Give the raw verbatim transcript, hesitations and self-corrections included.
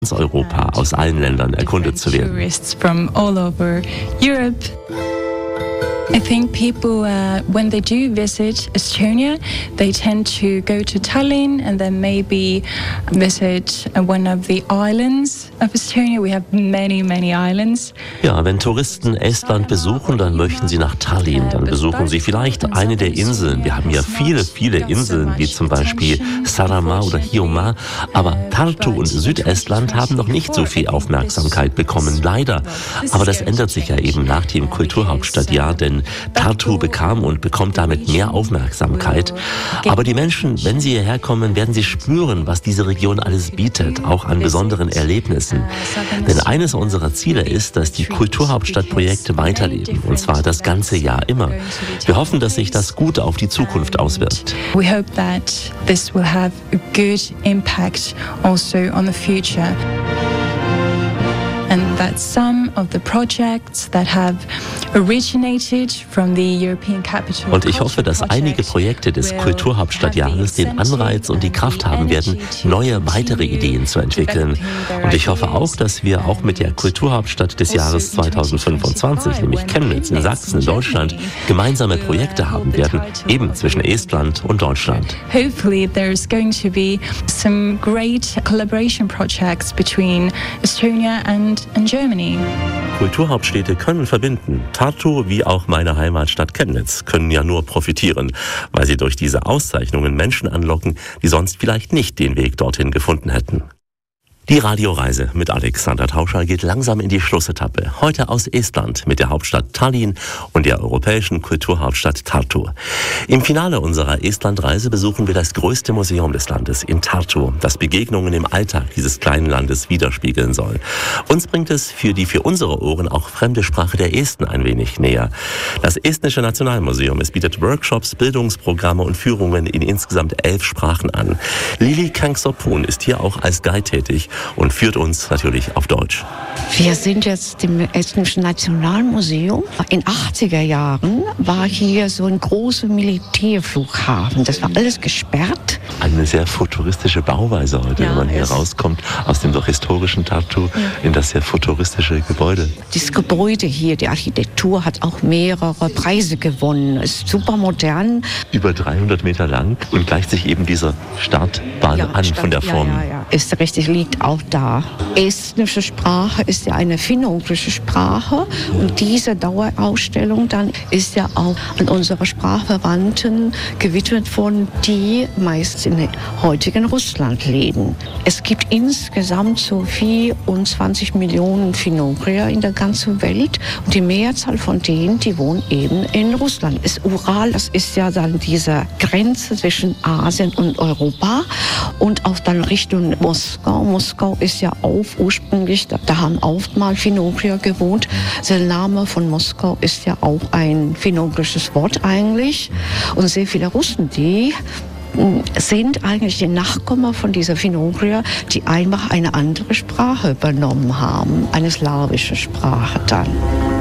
Europa, aus allen Ländern erkundet zu werden. Tourists from all over Europe. I think people, uh, when they do visit Estonia, they tend to go to Tallinn and then maybe visit uh, one of the islands of Estonia. We have many, many islands. Ja, wenn Touristen Estland besuchen, dann möchten sie nach Tallinn. Dann besuchen sie vielleicht eine der Inseln. Wir haben ja viele, viele Inseln, wie zum Beispiel Saaremaa oder Hiiumaa. Aber Tartu und Südestland haben noch nicht so viel Aufmerksamkeit bekommen, leider. Aber das ändert sich ja eben nach dem Kulturhauptstadtjahr, denn Tartu bekam und bekommt damit mehr Aufmerksamkeit. Aber die Menschen, wenn sie hierher kommen, werden sie spüren, was diese Region alles bietet, auch an besonderen Erlebnissen. Denn eines unserer Ziele ist, dass die Kulturhauptstadtprojekte weiterleben, und zwar das ganze Jahr immer. Wir hoffen, dass sich das gut auf die Zukunft auswirkt. We hope that this will have a good impact also on the future. And that some of the projects that have originated from the European Capital. Und ich hoffe, dass einige Projekte des Kulturhauptstadtjahres den Anreiz und die Kraft haben werden, neue weitere Ideen zu entwickeln. Und ich hoffe auch, dass wir auch mit der Kulturhauptstadt des Jahres zweitausendfünfundzwanzig, nämlich Chemnitz in Sachsen in Deutschland, gemeinsame Projekte haben werden, eben zwischen Estland und Deutschland. Hopefully there's going to be some great collaboration projects between Estonia and and Germany. Kulturhauptstädte können verbinden. Tartu wie auch meine Heimatstadt Chemnitz können ja nur profitieren, weil sie durch diese Auszeichnungen Menschen anlocken, die sonst vielleicht nicht den Weg dorthin gefunden hätten. Die Radioreise mit Alexander Tauscher geht langsam in die Schlussetappe. Heute aus Estland mit der Hauptstadt Tallinn und der europäischen Kulturhauptstadt Tartu. Im Finale unserer Estlandreise besuchen wir das größte Museum des Landes in Tartu, das Begegnungen im Alltag dieses kleinen Landes widerspiegeln soll. Uns bringt es für die für unsere Ohren auch fremde Sprache der Esten ein wenig näher. Das Estnische Nationalmuseum, es bietet Workshops, Bildungsprogramme und Führungen in insgesamt elf Sprachen an. Lili Kangsopun ist hier auch als Guide tätig und führt uns natürlich auf Deutsch. Wir sind jetzt im Estnischen Nationalmuseum. In achtziger Jahren war hier so ein großer Militärflughafen. Das war alles gesperrt. Eine sehr futuristische Bauweise heute, ja, wenn man hier rauskommt aus dem doch historischen Tartu, ja, in das sehr futuristische Gebäude. Das Gebäude hier, die Architektur, hat auch mehrere Preise gewonnen. Ist super modern. Über dreihundert Meter lang und gleicht sich eben dieser Startbahn ja, an Start, von der Form. Ja, ja, ja. Ist richtig, liegt auch da. Estnische Sprache ist ja eine finno-ugrische Sprache und diese Dauerausstellung dann ist ja auch an unsere Sprachverwandten gewidmet worden, die meist in heutigen Russland leben. Es gibt insgesamt so vierundzwanzig Millionen Finno-Ugrier in der ganzen Welt und die Mehrzahl von denen, die wohnen eben in Russland. Das Ural, das ist ja dann diese Grenze zwischen Asien und Europa und auch dann Richtung Moskau. Moskau ist ja auch ursprünglich, da, da haben oft mal Finno-Ugrier gewohnt. Der Name von Moskau ist ja auch ein finno-ugrisches Wort eigentlich. Und sehr viele Russen, die sind eigentlich die Nachkommen von dieser Finno-Ugrier, die einfach eine andere Sprache übernommen haben, eine slawische Sprache dann.